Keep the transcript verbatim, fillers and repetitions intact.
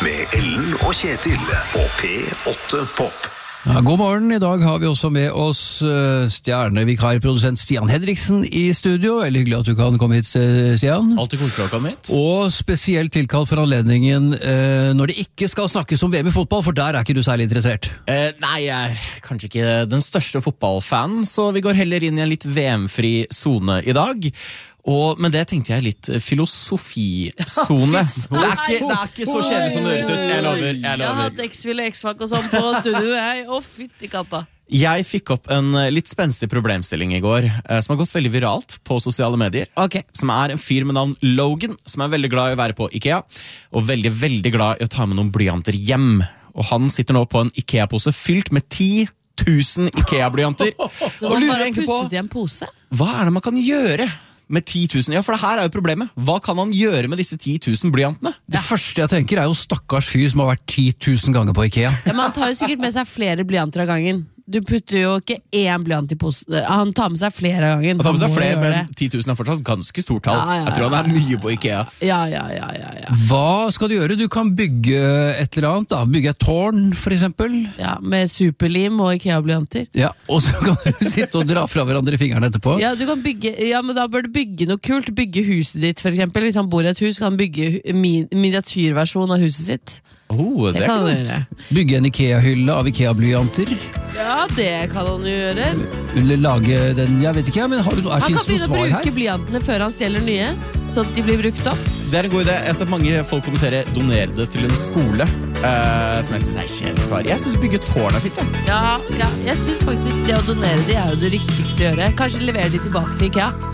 med Ellen og Kjetil på P åtte Pop. Ja, god morgen, i dag har vi også med oss uh, stjernevikarprodusent Stian Henriksen i studio. Veldig hyggelig at du kan komme hit, Stian. Alltid koselig å komme hit. Og spesielt tilkalt for anledningen uh, når det ikke skal snakkes om V M i fotball, for der er ikke du særlig interessert. Eh, nei, jeg er kanskje ikke den største fotballfan, så vi går heller inn i en litt V M-fri zone i dag. Og, men det tenkte jeg litt filosofisone. Det, er ikke- det er ikke så kjedelig som det høres ut. Jeg lover, jeg Jeg har lover. hatt X-Ville X-Fac og sånn på studio. Jeg, å, fytti katta. Jeg fikk opp en litt spenstig problemstilling i går, eh, som har gått veldig viralt på sosiale medier. Ok. Som er en fyr med navn Logan, som er veldig glad i å være på IKEA, og veldig, veldig glad i å ta med noen blyanter hjem. Og han sitter nå på en IKEA-pose fylt med ti tusen IKEA-blyanter. Så Og man lurer bare egentlig på, puttet i en pose? hva er det man kan gjøre med ti tusen? Ja, for det her er jo problemet. Hva kan han gjøre med disse ti tusen blyantene? Det første jeg tenker er jo stakkars fyr som har vært ti tusen ganger på IKEA. Ja, men han tar jo sikkert med seg flere blyanter av gangen. Du putter jo ikke én blyant i posen. Han tar med seg flere av gangen. Han tar med seg må flere, gjøre men det. ti tusen er fortsatt ganske stort tall. Ja, ja, Jeg tror han er mye på IKEA. Ja, ja, ja, ja, ja. Hva skal du gjøre? Du kan bygge et eller annet, da. Bygge et tårn, for eksempel. Ja, med superlim og IKEA-blyanter. Ja, og så kan du sitte og dra fra hverandre fingrene etterpå. Ja, du kan bygge, ja, men da bør du bygge noe kult. Bygge huset ditt, for eksempel. Hvis han bor i et hus, kan han bygge min miniatyrversjon av huset sitt. Oh, det, Det er kan han kult. gjøre. Bygge en IKEA-hylle av IKEA-blyanter. Ja, det kan han jo gjøre. Eller lage den, jeg vet ikke, men har du, er, Han finnes kan det begynne å noe svar bruke her? blyantene før han stjeler nye, så at de blir brukt opp. Det er en god idé. Jeg har sett mange folk kommentere donere det til en skole, eh, som jeg synes er kjedelig svar. Jeg synes bygge tårn er fint, ja. Ja, ja, jeg synes faktisk det å donere de er jo det riktigste å gjøre. Kanskje levere de tilbake til IKEA.